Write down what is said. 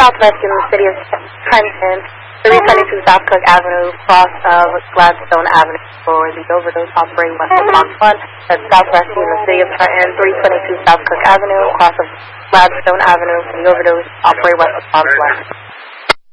South Rescue in the city of Trenton, 322 South Cook Avenue, cross of Gladstone Avenue for the overdose operating west of Box 1. That's South Rescue in the city of Trenton, 322 South Cook Avenue, cross of Gladstone Avenue for the overdose operating west of Box 1.